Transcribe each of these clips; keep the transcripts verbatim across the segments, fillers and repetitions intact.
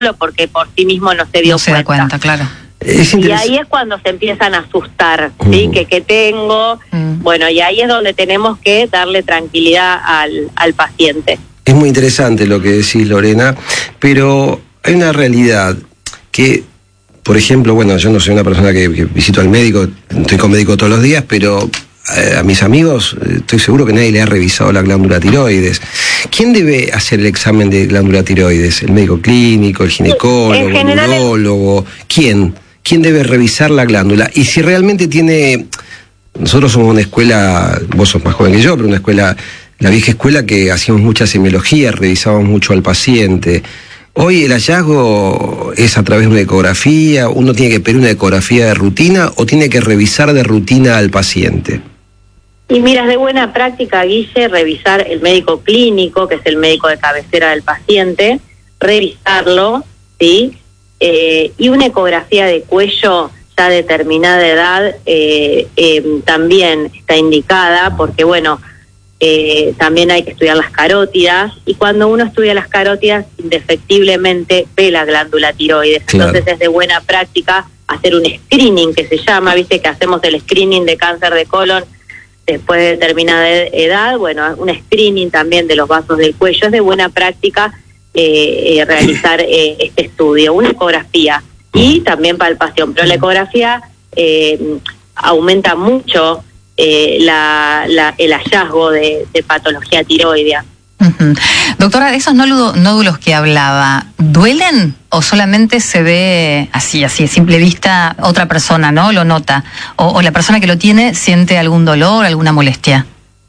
porque por sí mismo no se dio no se da cuenta, claro. Y ahí es cuando se empiezan a asustar, ¿sí? Uh. Que qué tengo, uh. bueno, y ahí es donde tenemos que darle tranquilidad al, al paciente. Es muy interesante lo que decís, Lorena, pero hay una realidad que, por ejemplo, bueno, yo no soy una persona que, que visito al médico, estoy con médico todos los días, pero eh, a mis amigos estoy seguro que nadie le ha revisado la glándula tiroides. ¿Quién debe hacer el examen de glándula tiroides? ¿El médico clínico, el ginecólogo, el neurólogo? ¿Quién? ¿Quién debe revisar la glándula? Y si realmente tiene... Nosotros somos una escuela, vos sos más joven que yo, pero una escuela, la vieja escuela que hacíamos mucha semiología, revisábamos mucho al paciente. Hoy el hallazgo es a través de una ecografía, uno tiene que pedir una ecografía de rutina o tiene que revisar de rutina al paciente. Y mira, es de buena práctica, Guille, revisar el médico clínico, que es el médico de cabecera del paciente, revisarlo, ¿sí? Eh, y una ecografía de cuello ya de determinada edad eh, eh, también está indicada, porque bueno, eh, también hay que estudiar las carótidas, y cuando uno estudia las carótidas, indefectiblemente ve la glándula tiroides. Claro. Entonces es de buena práctica hacer un screening, que se llama, viste que hacemos el screening de cáncer de colon después de determinada edad, bueno, un screening también de los vasos del cuello. Es de buena práctica Eh, eh, realizar eh, este estudio, una ecografía y también palpación, pero la ecografía eh, aumenta mucho eh, la, la, el hallazgo de, de patología tiroidea. Uh-huh. Doctora, esos nódulos, nódulos que hablaba, ¿duelen o solamente se ve así, así, a simple vista, otra persona, ¿no? Lo nota, o, o la persona que lo tiene siente algún dolor, alguna molestia?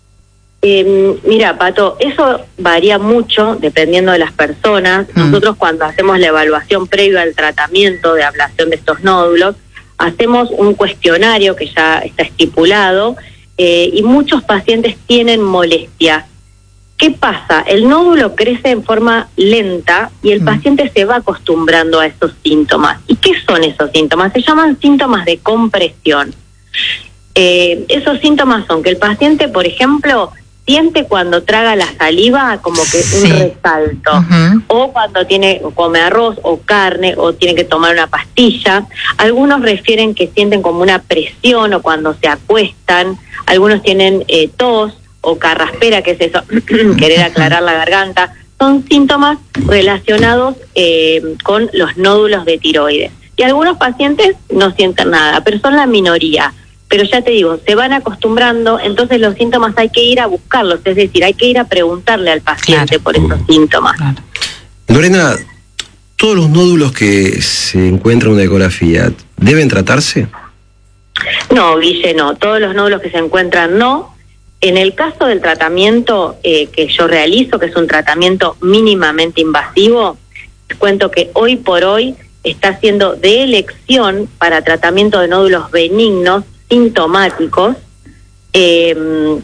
Eh, mira, Pato, eso varía mucho dependiendo de las personas. Mm. Nosotros cuando hacemos la evaluación previa al tratamiento de ablación de estos nódulos, hacemos un cuestionario que ya está estipulado eh, y muchos pacientes tienen molestia. ¿Qué pasa? El nódulo crece en forma lenta y el mm. paciente se va acostumbrando a esos síntomas. ¿Y qué son esos síntomas? Se llaman síntomas de compresión. Eh, esos síntomas son que el paciente, por ejemplo, siente cuando traga la saliva como que un sí. resalto, uh-huh. o cuando tiene come arroz o carne o tiene que tomar una pastilla. Algunos refieren que sienten como una presión o cuando se acuestan. Algunos tienen eh, tos o carraspera, que es eso, querer aclarar la garganta. Son síntomas relacionados eh, con los nódulos de tiroides. Y algunos pacientes no sienten nada, pero son la minoría. Pero ya te digo, se van acostumbrando, entonces los síntomas hay que ir a buscarlos, es decir, hay que ir a preguntarle al paciente claro. por esos síntomas. Claro. Lorena, ¿todos los nódulos que se encuentran en una ecografía deben tratarse? No, Guille, no. Todos los nódulos que se encuentran, no. En el caso del tratamiento eh, que yo realizo, que es un tratamiento mínimamente invasivo, les cuento que hoy por hoy está siendo de elección para tratamiento de nódulos benignos, sintomáticos, eh,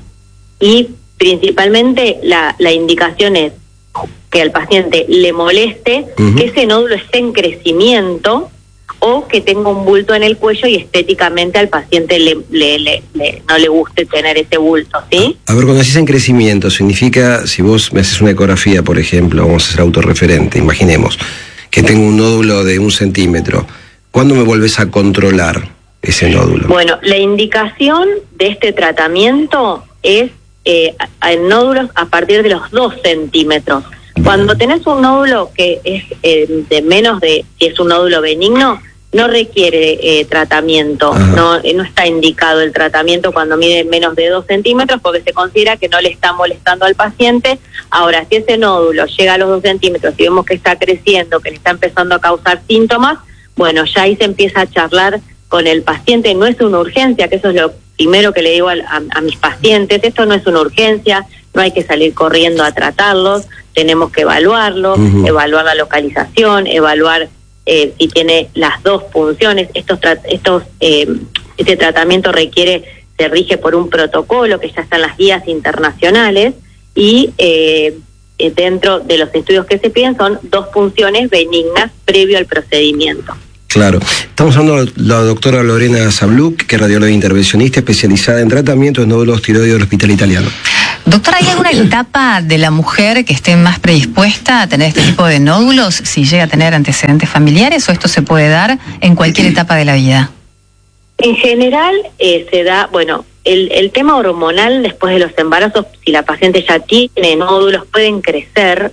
y principalmente la, la indicación es que al paciente le moleste, uh-huh. que ese nódulo esté en crecimiento o que tenga un bulto en el cuello y estéticamente al paciente le, le, le, le, no le guste tener ese bulto, ¿sí? A ver, cuando decís en crecimiento, significa, si vos me haces una ecografía, por ejemplo, vamos a ser autorreferente, imaginemos que tengo un nódulo de un centímetro, ¿cuándo me volvés a controlar ese nódulo? Bueno, la indicación de este tratamiento es eh, en nódulos a partir de los dos centímetros. Bien. Cuando tenés un nódulo que es eh, de menos de, si es un nódulo benigno, no requiere eh, tratamiento, no, no está indicado el tratamiento cuando mide menos de dos centímetros porque se considera que no le está molestando al paciente. Ahora, si ese nódulo llega a los dos centímetros y vemos que está creciendo, que le está empezando a causar síntomas, bueno, ya ahí se empieza a charlar con el paciente. No es una urgencia, que eso es lo primero que le digo a, a, a mis pacientes, esto no es una urgencia, no hay que salir corriendo a tratarlos, tenemos que evaluarlo, uh-huh. evaluar la localización, evaluar eh, si tiene las dos funciones. Estos, tra- estos eh, este tratamiento requiere, se rige por un protocolo que ya está en las guías internacionales y eh, dentro de los estudios que se piden son dos funciones benignas previo al procedimiento. Claro. Estamos hablando de la doctora Lorena Zabluk, que es radióloga intervencionista especializada en tratamiento de nódulos tiroides del Hospital Italiano. Doctora, ¿hay alguna etapa de la mujer que esté más predispuesta a tener este tipo de nódulos si llega a tener antecedentes familiares o esto se puede dar en cualquier etapa de la vida? En general eh, se da, bueno, el, el tema hormonal después de los embarazos, si la paciente ya tiene nódulos, pueden crecer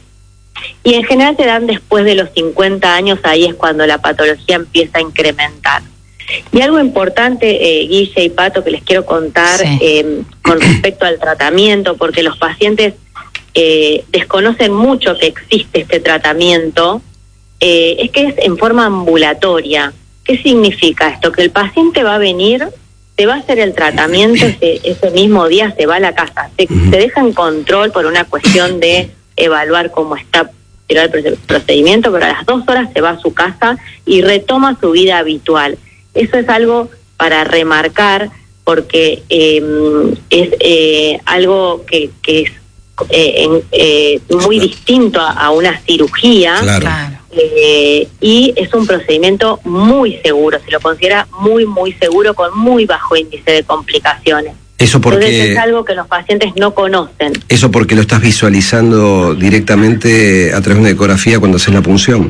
y en general se dan después de los cincuenta años, ahí es cuando la patología empieza a incrementar. Y algo importante, eh, Guille y Pato, que les quiero contar sí. eh, con respecto al tratamiento, porque los pacientes eh, desconocen mucho que existe este tratamiento, eh, es que es en forma ambulatoria. ¿Qué significa esto? Que el paciente va a venir, se va a hacer el tratamiento, ese, ese mismo día se va a la casa, se, se deja en control por una cuestión de evaluar cómo está el procedimiento, pero a las dos horas se va a su casa y retoma su vida habitual. Eso es algo para remarcar porque eh, es eh, algo que, que es eh, eh, muy distinto a, a una cirugía. Claro. Eh, y es un procedimiento muy seguro, se lo considera muy, muy seguro con muy bajo índice de complicaciones. Eso porque Entonces es algo que los pacientes no conocen. Eso porque lo estás visualizando directamente a través de una ecografía cuando haces la punción.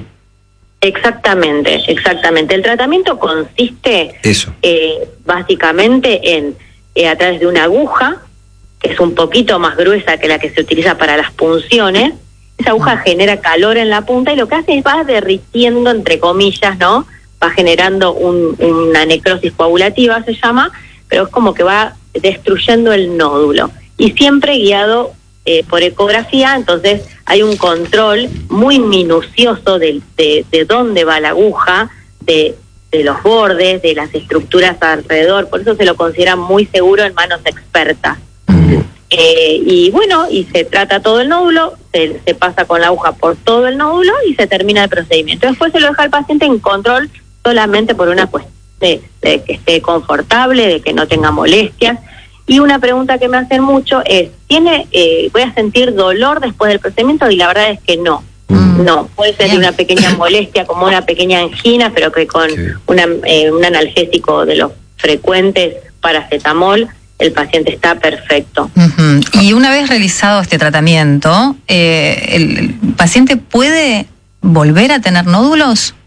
Exactamente, exactamente. El tratamiento consiste Eso. Eh, básicamente en, eh, a través de una aguja, que es un poquito más gruesa que la que se utiliza para las punciones. Esa aguja genera calor en la punta y lo que hace es va derritiendo, entre comillas, ¿no? Va generando un, una necrosis coagulativa, se llama, pero es como que va destruyendo el nódulo. Y siempre guiado eh, por ecografía, entonces hay un control muy minucioso de, de, de dónde va la aguja, de, de los bordes, de las estructuras alrededor, por eso se lo considera muy seguro en manos expertas. Mm. Eh, y bueno, y se trata todo el nódulo, se, se pasa con la aguja por todo el nódulo y se termina el procedimiento. Después se lo deja al paciente en control solamente por una cuestión de, de que esté confortable, de que no tenga molestias. Y una pregunta que me hacen mucho es, ¿tiene, eh, voy a sentir dolor después del procedimiento? Y la verdad es que no. Mm. No, puede ser Bien. una pequeña molestia, como una pequeña angina, pero que con sí. una, eh, un analgésico de los frecuentes, paracetamol, el paciente está perfecto. Uh-huh. Y una vez realizado este tratamiento, eh, ¿el, el paciente puede volver a tener nódulos?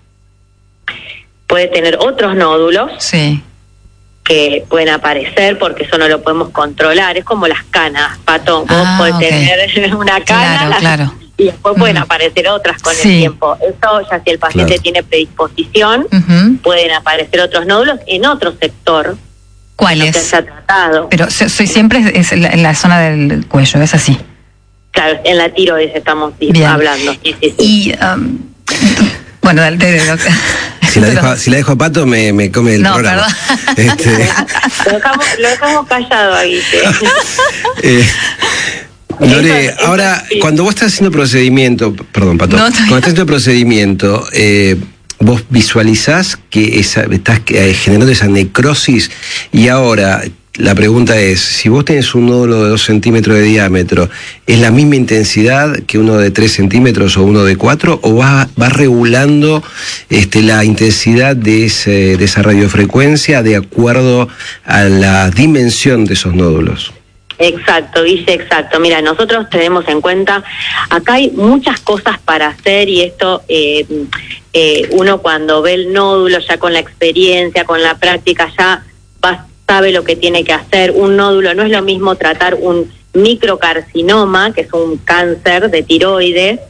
Puede tener otros nódulos. Sí. Que pueden aparecer porque eso no lo podemos controlar. Es como las canas, Pato. Vos ah, podés okay. tener una cana claro, la, claro. y después uh-huh. pueden aparecer otras con sí. el tiempo. Eso ya si el paciente claro. tiene predisposición, uh-huh. pueden aparecer otros nódulos en otro sector. ¿Cuál es? Que se ha tratado. Pero soy siempre es en la, en la zona del cuello, ¿es así? Claro, en la tiroides estamos Bien. hablando. Sí, sí, sí. Y, um, bueno, dale, dale, doctor. Si la dejo, si la dejo a Pato, me, me come el no, programa. Perdón. Este... lo, dejamos, lo dejamos callado ahí. eh, Lore, eso, ahora, eso sí. cuando vos estás haciendo procedimiento, perdón, Pato, no, cuando estás haciendo procedimiento, eh, vos visualizás que esa, estás eh, generando esa necrosis y ahora... La pregunta es, si vos tenés un nódulo de dos centímetros de diámetro, ¿es la misma intensidad que uno de tres centímetros o uno de cuatro? ¿O va, va regulando este, la intensidad de, ese, de esa radiofrecuencia de acuerdo a la dimensión de esos nódulos? Exacto, dice exacto. Mira, nosotros tenemos en cuenta, acá hay muchas cosas para hacer y esto, eh, eh, uno cuando ve el nódulo ya con la experiencia, con la práctica, ya va sabe lo que tiene que hacer. Un nódulo no es lo mismo tratar un microcarcinoma, que es un cáncer de tiroides,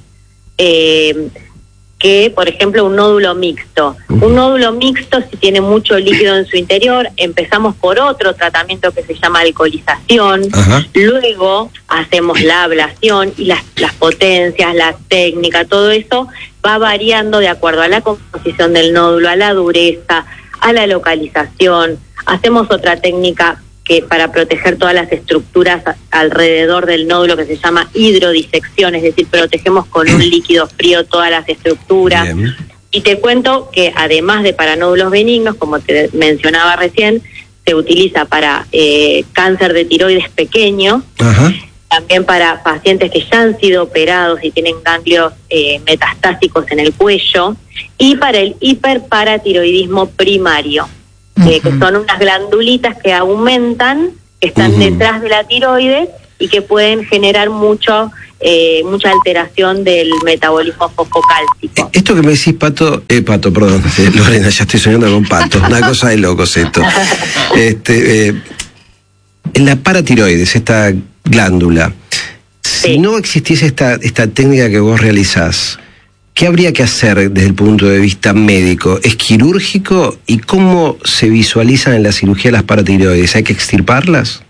eh, que, por ejemplo, un nódulo mixto. Un nódulo mixto, si tiene mucho líquido en su interior, empezamos por otro tratamiento que se llama alcoholización, Ajá. luego hacemos la ablación y las, las potencias, la técnica, todo eso va variando de acuerdo a la composición del nódulo, a la dureza, a la localización. Hacemos otra técnica que para proteger todas las estructuras alrededor del nódulo que se llama hidrodisección, es decir, protegemos con un líquido frío todas las estructuras. Bien. Y te cuento que además de para nódulos benignos, como te mencionaba recién, se utiliza para eh, cáncer de tiroides pequeño, Ajá. también para pacientes que ya han sido operados y tienen ganglios eh, metastásicos en el cuello, y para el hiperparatiroidismo primario. Uh-huh. Eh, que son unas glandulitas que aumentan, que están uh-huh. detrás de la tiroides y que pueden generar mucho eh, mucha alteración del metabolismo fosfocálcico. Esto que me decís, Pato, eh, Pato, perdón, eh, Lorena, ya estoy soñando con Pato, una cosa de locos esto. Este, eh, en la paratiroides, esta glándula, si Sí. no existiese esta, esta técnica que vos realizás, ¿qué habría que hacer desde el punto de vista médico? ¿Es quirúrgico? ¿Y cómo se visualizan en la cirugía las paratiroides? ¿Hay que extirparlas?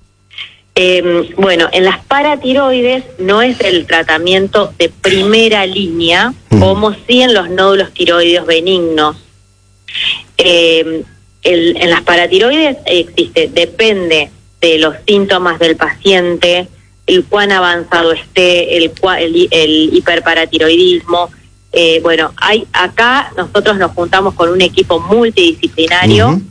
Eh, bueno, en las paratiroides no es el tratamiento de primera línea, Mm. como sí en los nódulos tiroideos benignos. Eh, el- en las paratiroides existe, depende de los síntomas del paciente, el cuán avanzado esté, el, cua- el, el hiperparatiroidismo. Eh, bueno, hay acá nosotros nos juntamos con un equipo multidisciplinario. Ujú.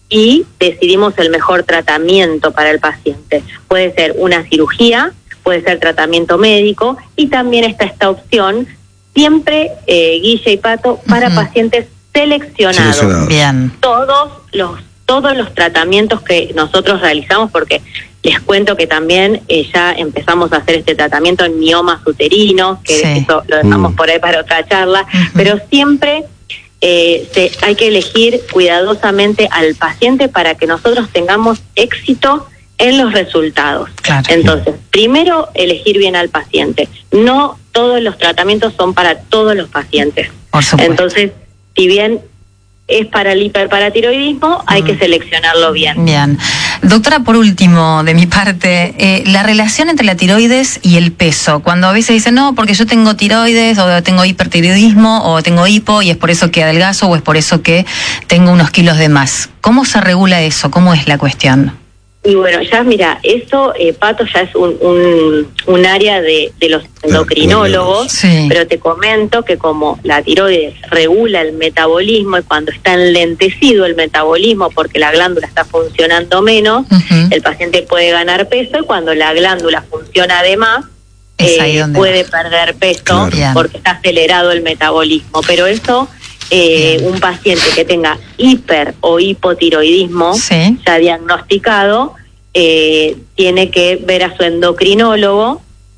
Y decidimos el mejor tratamiento para el paciente. Puede ser una cirugía, puede ser tratamiento médico, y también está esta opción, siempre, eh, Guille y Pato, para Ujú. pacientes seleccionados. Seleccionados. Bien. Todos los, todos los tratamientos que nosotros realizamos, porque les cuento que también eh, ya empezamos a hacer este tratamiento en miomas uterinos, que Sí. eso lo dejamos Mm. por ahí para otra charla, Ujú. pero siempre eh, se, hay que elegir cuidadosamente al paciente para que nosotros tengamos éxito en los resultados. Claro. Entonces, primero elegir bien al paciente. No todos los tratamientos son para todos los pacientes. Por supuesto. Entonces, si bien es para el hiperparatiroidismo, hay Mm. que seleccionarlo bien. Bien. Doctora, por último, de mi parte, eh, la relación entre la tiroides y el peso. Cuando a veces dicen, no, porque yo tengo tiroides, o tengo hipertiroidismo, o tengo hipo, y es por eso que adelgazo, o es por eso que tengo unos kilos de más. ¿Cómo se regula eso? ¿Cómo es la cuestión? Y bueno, ya mira, eso, eh, Pato, ya es un, un, un área de, de los endocrinólogos, Sí. pero te comento que como la tiroides regula el metabolismo, y cuando está enlentecido el metabolismo porque la glándula está funcionando menos, Ujú. el paciente puede ganar peso, y cuando la glándula funciona de más, Es ahí eh, donde puede perder peso Claro. Bien. porque está acelerado el metabolismo. Pero eso, eh, Bien. un paciente que tenga hiper o hipotiroidismo, Sí. ya diagnosticado, eh, tiene que ver a su endocrinólogo.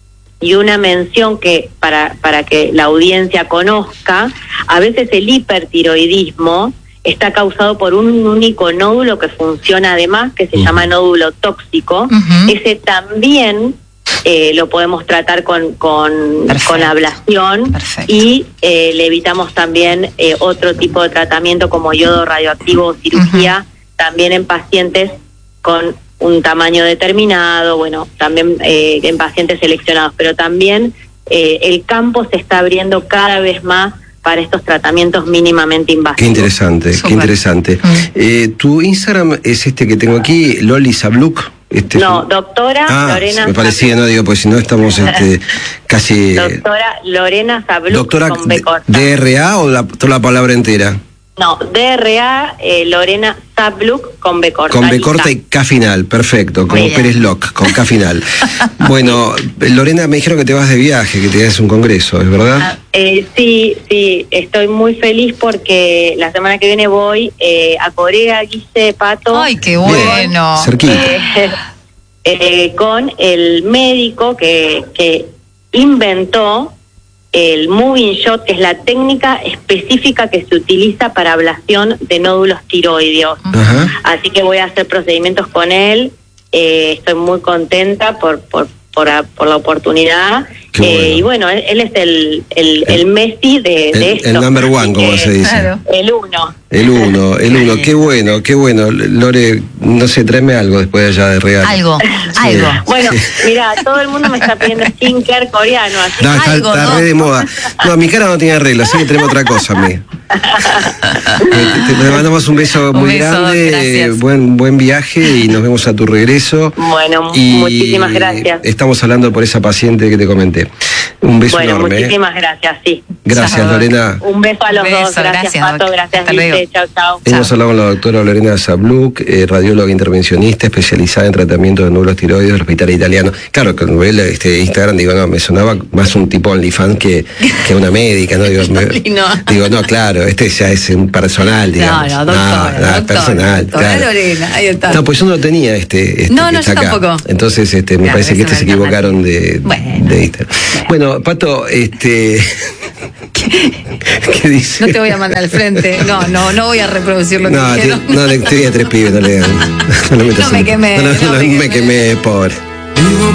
Y una mención que para, para que la audiencia conozca, a veces el hipertiroidismo está causado por un único nódulo que funciona además, que se Ujú. llama nódulo tóxico. Ujú. Ese también eh, lo podemos tratar con, con, Perfecto. con ablación. Perfecto. Y eh, le evitamos también eh, otro tipo de tratamiento como yodo radioactivo o cirugía, también en pacientes con un tamaño determinado, bueno, también eh, en pacientes seleccionados, pero también eh, el campo se está abriendo cada vez más para estos tratamientos mínimamente invasivos. Qué interesante, Súper. qué interesante. Mm. Eh, tu Instagram es este que tengo aquí, Loli Sabluk. Este No, es un- doctora Ah, Lorena me parecía, Sabluk. no digo, pues si no estamos este, casi... Doctora Lorena Sabluk Doctora, con B corta. D R A o la, toda la palabra entera? No, D R A eh, Lorena Sabluk con B corta. Con B lista. corta y K final, perfecto, como Muy bien. Pérez Locke, con K final. Bueno, Lorena, me dijeron que te vas de viaje, que te das un congreso, ¿es verdad? Eh, sí, sí, estoy muy feliz porque la semana que viene voy eh, a Corea, Guille, Pato. Ay, qué bueno. Cerquita. Eh, eh, con el médico que, que inventó el moving shot, que es la técnica específica que se utiliza para ablación de nódulos tiroideos. Ajá. Así que voy a hacer procedimientos con él. Eh, estoy muy contenta por por por, a- por la oportunidad. Qué bueno. Eh, y bueno, él, él es el, el, el Messi de, El- de el esto. number one, Así como que, se dice. Claro. El uno. El uno, el uno, qué bueno, qué bueno. Lore, no sé, tráeme algo después de allá de regalo. Algo, Sí. algo. Bueno, mira, todo el mundo me está pidiendo skincare coreano, así No, está, Algo, está ¿no? re de moda. No, mi cara no tiene arreglo, así que tenemos otra cosa, me. Te, te mandamos un beso Un muy beso, grande, gracias. buen buen viaje y nos vemos a tu regreso. Bueno, Y muchísimas gracias. Estamos hablando por esa paciente que te comenté. Un beso Bueno, enorme. ¿eh? muchísimas gracias, sí. Gracias, Chao. Lorena. Un beso a los Un beso, dos. Gracias, gracias, Pato. doc. Gracias, Hasta Guille. luego. Chao, chao. Hemos hablado con la doctora Lorena Sabluk, eh, radióloga intervencionista especializada en tratamiento de nódulos tiroides del Hospital Italiano. Claro, cuando ve este Instagram, digo, no, me sonaba más un tipo OnlyFans que, que una médica, ¿no? Digo, me- No. digo, no, claro. Claro, este ya es un personal, digamos. No, no, doctora, no, no, doctora, personal, doctora claro. Lorena, ahí está. No, pues yo no tenía este, este No, que no, está yo acá. tampoco. Entonces, este, me Claro, parece que es este se una equivocaron de, Bueno. de Instagram. Bueno, Pato, este... ¿Qué dice? No te voy a mandar al frente. No, no, no voy a reproducir lo No, que te- dijeron. no, le tenía tres pibes, no le no, le metas No me un- quemé, No, no, no no me me quemé. quemé, pobre. Vivo